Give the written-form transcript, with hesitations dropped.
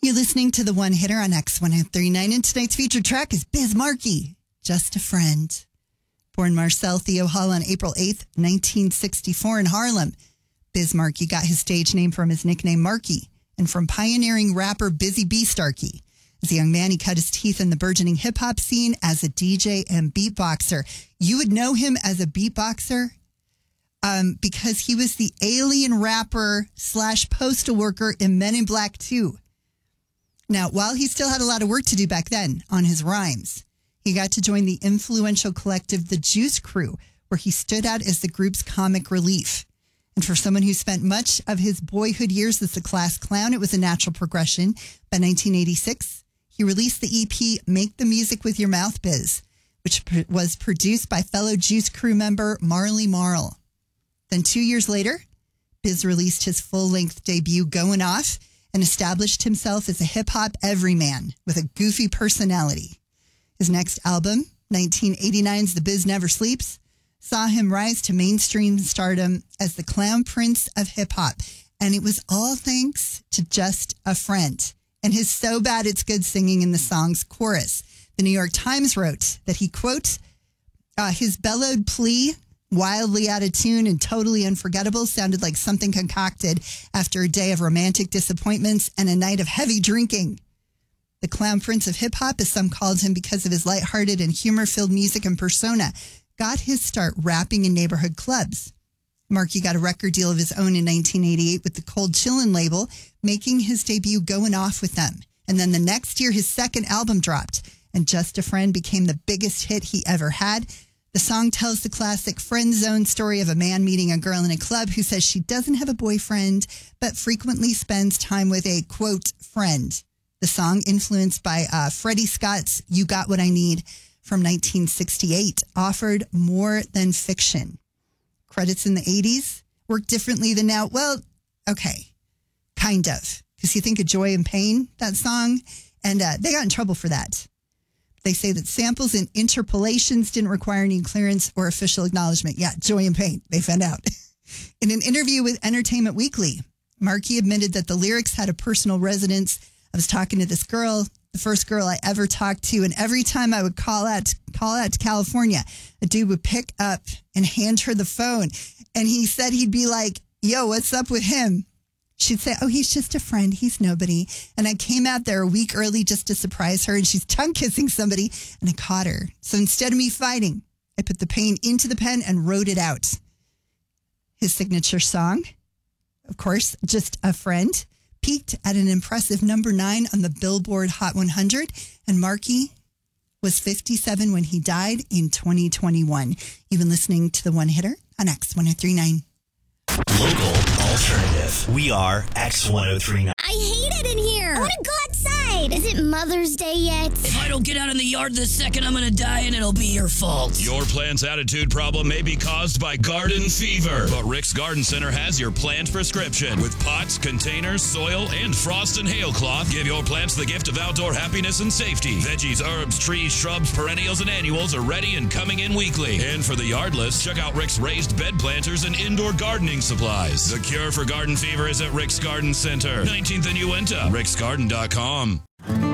You're listening to the One Hitter on X1039, and tonight's featured track is Biz Markie, Just a Friend. Born Marcel Theo Hall on April 8th, 1964 in Harlem, Biz Markie got his stage name from his nickname Markie and from pioneering rapper Busy B. Starkey. As a young man, he cut his teeth in the burgeoning hip-hop scene as a DJ and beatboxer. You would know him as a beatboxer because he was the alien rapper / postal worker in Men in Black 2. Now, while he still had a lot of work to do back then on his rhymes, he got to join the influential collective The Juice Crew, where he stood out as the group's comic relief. And for someone who spent much of his boyhood years as a class clown, it was a natural progression. By 1986, he released the EP Make the Music with Your Mouth Biz, which was produced by fellow Juice Crew member Marley Marl. Then 2 years later, Biz released his full-length debut Going Off and established himself as a hip-hop everyman with a goofy personality. His next album, 1989's The Biz Never Sleeps, saw him rise to mainstream stardom as the clown prince of hip-hop. And it was all thanks to Just a Friend and his So Bad It's Good singing in the song's chorus. The New York Times wrote that he, quote, his bellowed plea, wildly out of tune and totally unforgettable, sounded like something concocted after a day of romantic disappointments and a night of heavy drinking. The clown prince of hip-hop, as some called him because of his lighthearted and humor-filled music and persona, got his start rapping in neighborhood clubs. Markie got a record deal of his own in 1988 with the Cold Chillin' label, making his debut Going Off with them. And then the next year, his second album dropped, and Just a Friend became the biggest hit he ever had. The song tells the classic friend zone story of a man meeting a girl in a club who says she doesn't have a boyfriend, but frequently spends time with a, quote, friend. The song, influenced by Freddie Scott's You Got What I Need from 1968, offered more than fiction. Credits in the 80s worked differently than now. Well, okay, kind of. Because you think of Joy and Pain, that song, and they got in trouble for that. They say that samples and interpolations didn't require any clearance or official acknowledgement. Yeah, Joy and Pain, they found out. In an interview with Entertainment Weekly, Markie admitted that the lyrics had a personal resonance. I was talking to this girl, the first girl I ever talked to, and every time I would call out to California, a dude would pick up and hand her the phone. And he said he'd be like, yo, what's up with him? She'd say, oh, he's just a friend. He's nobody. And I came out there a week early just to surprise her, and she's tongue kissing somebody, and I caught her. So instead of me fighting, I put the pain into the pen and wrote it out. His signature song, of course, Just a Friend, peaked at an impressive number 9 on the Billboard Hot 100, and Markie was 57 when he died in 2021. You've been listening to The One Hitter on X1039. Local alternative. We are X1039. I hate it in here. I want to go outside. Is it Mother's Day yet? If I don't get out in the yard this second, I'm going to die and it'll be your fault. Your plant's attitude problem may be caused by garden fever, but Rick's Garden Center has your plant prescription. With pots, containers, soil, and frost and hail cloth, give your plants the gift of outdoor happiness and safety. Veggies, herbs, trees, shrubs, perennials, and annuals are ready and coming in weekly. And for the yardless, check out Rick's raised bed planters and indoor gardening supplies. The cure for garden fever is at Rick's Garden Center, 19th and Uinta, ricksgarden.com.